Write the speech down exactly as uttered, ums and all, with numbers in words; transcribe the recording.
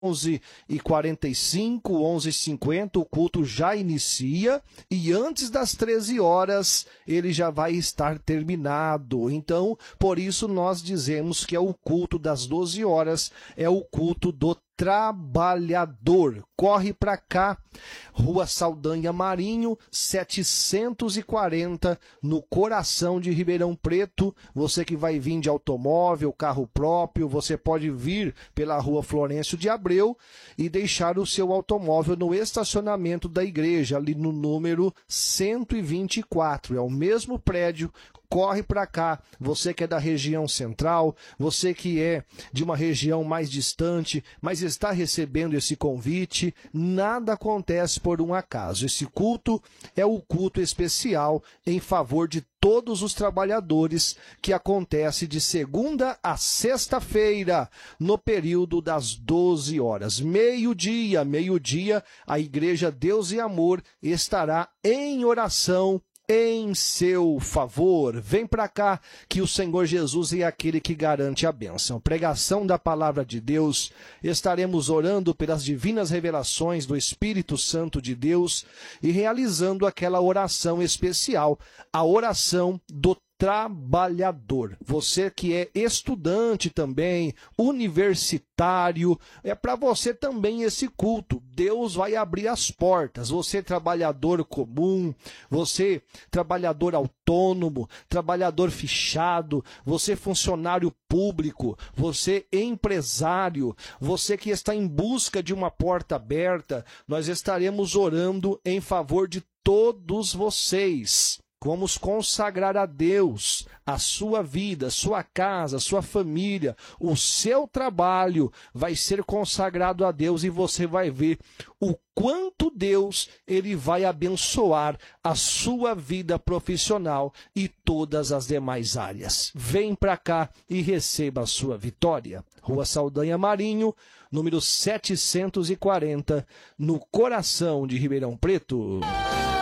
onze e quarenta e cinco, onze e cinquenta, o culto já inicia e antes das treze horas ele já vai estar terminado. Então, por isso nós dizemos que é o culto das doze horas, é o culto do trabalhador. Corre para cá, Rua Saldanha Marinho, setecentos e quarenta, no coração de Ribeirão Preto. Você que vai vir de automóvel, carro próprio, você pode vir pela Rua Florencio de Abreu e deixar o seu automóvel no estacionamento da igreja, ali no número cento e vinte e quatro. É o mesmo prédio. Corre para cá, você que é da região central, você que é de uma região mais distante, mas está recebendo esse convite, nada acontece por um acaso. Esse culto é o culto especial em favor de todos os trabalhadores, que acontece de segunda a sexta-feira, no período das doze horas. Meio-dia, meio-dia, a Igreja Deus e Amor estará em oração em seu favor. Vem para cá, que o Senhor Jesus é aquele que garante a bênção. Pregação da palavra de Deus, estaremos orando pelas divinas revelações do Espírito Santo de Deus e realizando aquela oração especial, a oração do trabalhador. Você que é estudante também, universitário, é para você também esse culto. Deus vai abrir as portas. Você trabalhador comum, você trabalhador autônomo, trabalhador fichado, você funcionário público, você empresário, você que está em busca de uma porta aberta, nós estaremos orando em favor de todos vocês. Vamos consagrar a Deus a sua vida, sua casa, sua família, o seu trabalho vai ser consagrado a Deus e você vai ver o quanto Deus ele vai abençoar a sua vida profissional e todas as demais áreas. Vem para cá e receba a sua vitória. Rua Saldanha Marinho, número setecentos e quarenta, no coração de Ribeirão Preto.